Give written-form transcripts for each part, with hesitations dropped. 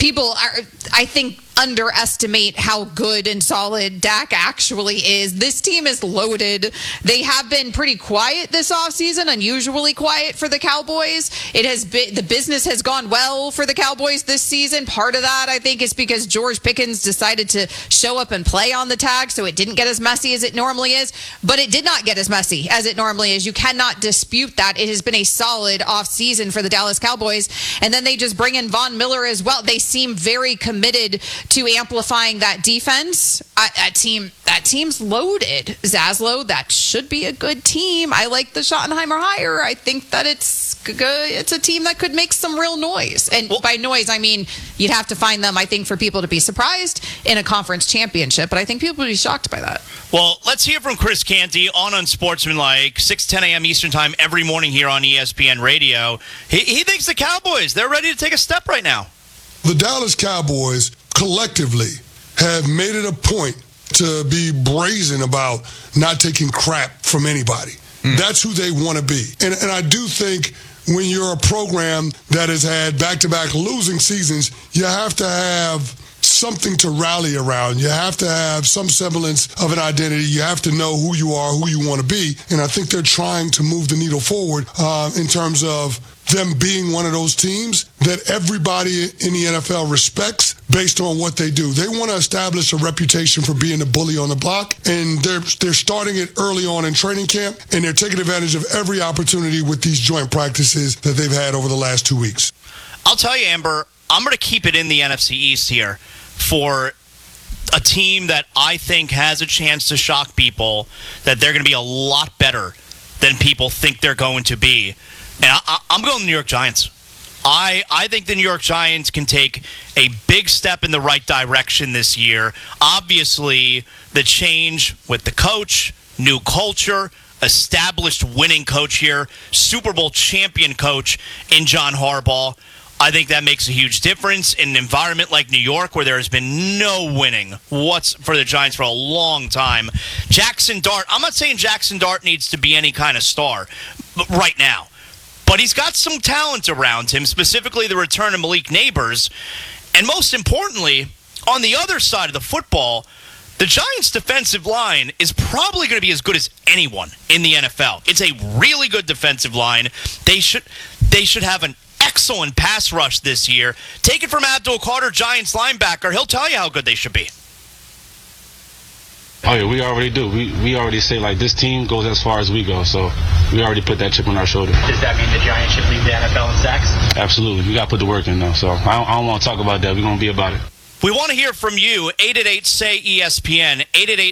people are, I think, underestimate how good and solid Dak actually is. This team is loaded. They have been pretty quiet this offseason, unusually quiet for the Cowboys. It has been, the business has gone well for the Cowboys this season. Part of that, I think, is because George Pickens decided to show up and play on the tag, so it didn't get as messy as it normally is. But it did not get as messy as it normally is. You cannot dispute that. It has been a solid offseason for the Dallas Cowboys. And then they just bring in Von Miller as well. They seem very committed to amplifying that defense. That team's loaded. Zaslow, that should be a good team. I like the Schottenheimer hire. I think that it's good. It's a team that could make some real noise. And by noise, I mean you'd have to find them, I think, for people to be surprised in a conference championship. But I think people would be shocked by that. Well, let's hear from Chris Canty on Unsportsmanlike, 6:10 a.m. Eastern Time every morning here on ESPN Radio. He thinks the Cowboys, they're ready to take a step right now. The Dallas Cowboys collectively have made it a point to be brazen about not taking crap from anybody. That's who they want to be. And I do think when you're a program that has had back-to-back losing seasons, you have to have something to rally around. You have to have some semblance of an identity. You have to know who you are, who you want to be. And I think they're trying to move the needle forward in terms of them being one of those teams that everybody in the NFL respects based on what they do. They want to establish a reputation for being a bully on the block, and they're starting it early on in training camp, and they're taking advantage of every opportunity with these joint practices that they've had over the last 2 weeks. I'll tell you, Amber, I'm going to keep it in the NFC East here for a team that I think has a chance to shock people, that they're going to be a lot better than people think they're going to be. And I'm going the New York Giants. I think the New York Giants can take a big step in the right direction this year. Obviously, the change with the coach, new culture, established winning coach here, Super Bowl champion coach in John Harbaugh. I think that makes a huge difference in an environment like New York where there has been no winning for the Giants for a long time. Jackson Dart, I'm not saying Jackson Dart needs to be any kind of star right now. But he's got some talent around him, specifically the return of Malik Neighbors. And most importantly, on the other side of the football, the Giants' defensive line is probably going to be as good as anyone in the NFL. It's a really good defensive line. They should have an excellent pass rush this year. Take it from Abdul Carter, Giants linebacker. He'll tell you how good they should be. Oh, yeah, we already do. We already say, like, this team goes as far as we go, so we already put that chip on our shoulder. Does that mean the Giants should lead the NFL in sacks? Absolutely. We got to put the work in, though, so I don't want to talk about that. We're going to be about it. We want to hear from you. 888-SAY-ESPN,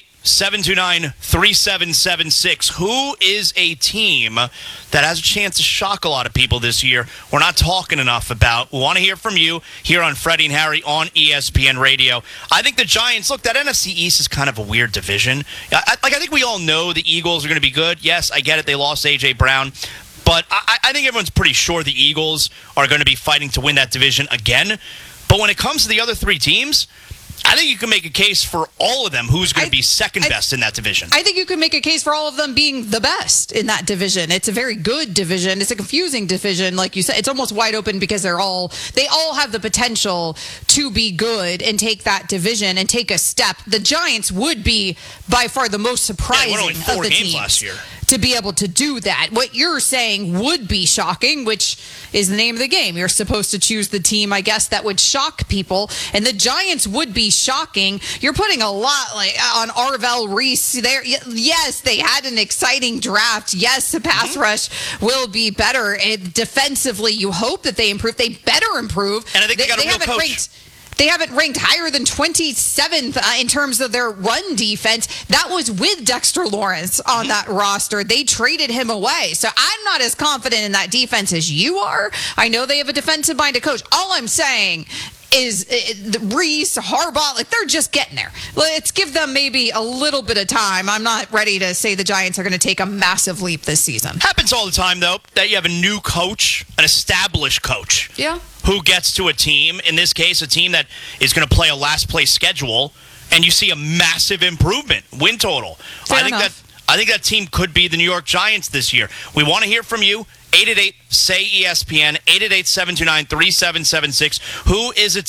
888-729-3776. Who is a team that has a chance to shock a lot of people this year we're not talking enough about? We want to hear from you here on Freddie and Harry on ESPN Radio. I think the Giants, look, that NFC East is kind of a weird division. I think we all know the Eagles are going to be good. Yes, I get it. They lost A.J. Brown. But I think everyone's pretty sure the Eagles are going to be fighting to win that division again. But when it comes to the other three teams, I think you can make a case for all of them who's going to be second best in that division. I think you can make a case for all of them being the best in that division. It's a very good division. It's a confusing division, like you said. It's almost wide open because they all have the potential to be good and take that division and take a step. The Giants would be by far the most surprising only 4 of the games teams last year to be able to do that. What you're saying would be shocking, which is the name of the game. You're supposed to choose the team, I guess, that would shock people. And the Giants would be shocking. You're putting a lot on Arvell Reese there. Yes, they had an exciting draft. Yes, the pass rush will be better. And defensively, you hope that they improve. They better improve. And I think they got a real coach. They haven't ranked higher than 27th in terms of their run defense. That was with Dexter Lawrence on that roster. They traded him away. So I'm not as confident in that defense as you are. I know they have a defensive-minded coach. All I'm saying is Reese, Harbaugh, like they're just getting there. Let's give them maybe a little bit of time. I'm not ready to say the Giants are going to take a massive leap this season. Happens all the time, though, that you have a new coach, an established coach, who gets to a team, in this case, a team that is going to play a last-place schedule, and you see a massive improvement, win total. I think that team could be the New York Giants this year. We want to hear from you. 888-SAY-ESPN, 888-729-3776. Who is a